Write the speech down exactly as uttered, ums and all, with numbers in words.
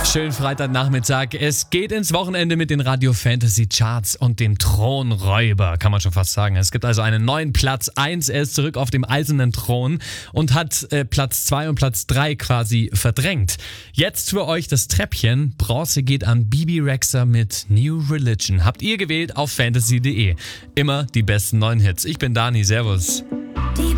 Schönen Freitagnachmittag. Es geht ins Wochenende mit den Radio Fantasy Charts und dem Thronräuber, kann man schon fast sagen. Es gibt also einen neuen Platz eins. Er ist zurück auf dem eisernen Thron und hat äh, Platz zwei und Platz drei quasi verdrängt. Jetzt für euch das Treppchen. Bronze geht an Bibi Rexha mit New Religion. Habt ihr gewählt auf fantasy punkt de. Immer die besten neuen Hits. Ich bin Dani, servus.